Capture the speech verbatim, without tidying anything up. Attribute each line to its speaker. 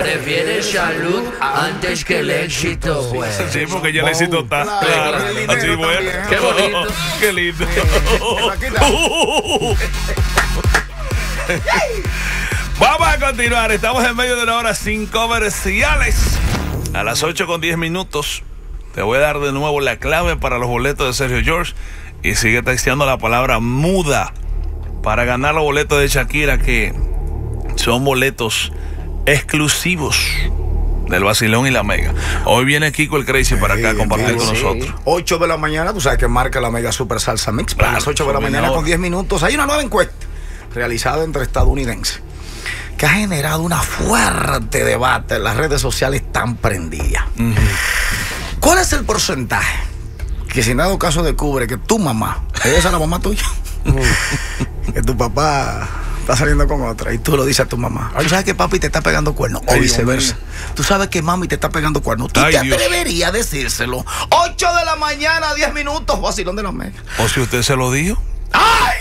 Speaker 1: prefiere salud antes que el éxito, pues.
Speaker 2: Sí, porque ya el éxito está.
Speaker 3: Claro,
Speaker 2: Claro.
Speaker 3: el
Speaker 2: Así
Speaker 3: dinero
Speaker 2: bueno.
Speaker 3: también.
Speaker 1: Qué bonito.
Speaker 2: Qué lindo.
Speaker 3: Aquí está.
Speaker 2: Vamos a continuar. Estamos en medio de una hora sin comerciales. A las ocho con diez minutos. Te voy a dar de nuevo la clave para los boletos de Sergio George. Y sigue texteando la palabra muda para ganar los boletos de Shakira, que son boletos exclusivos del Vacilón y la Mega. Hoy viene Kiko el Crazy para acá a compartir con
Speaker 3: sí.
Speaker 2: nosotros.
Speaker 3: ocho de la mañana, tú sabes que marca la Mega Super Salsa Mix. Para
Speaker 2: Claro,
Speaker 3: las ocho de la
Speaker 2: viene
Speaker 3: mañana
Speaker 2: ahora.
Speaker 3: con diez minutos. Hay una nueva encuesta realizada entre estadounidenses que ha generado una fuerte debate. Las redes sociales están prendidas.
Speaker 2: Uh-huh.
Speaker 3: ¿Cuál es el porcentaje que si en dado caso descubre que tu mamá, esa es la mamá tuya, que tu papá está saliendo con otra y tú lo dices a tu mamá, tú sabes que papi te está pegando cuernos, o
Speaker 2: Ay,
Speaker 3: viceversa, tú sabes que mami te está pegando cuernos, tú
Speaker 2: Ay,
Speaker 3: te
Speaker 2: Dios.
Speaker 3: atreverías a decírselo? ocho de la mañana, diez minutos, Vacilón de la Mega.
Speaker 2: O si usted se lo dijo.
Speaker 3: ¡Ay!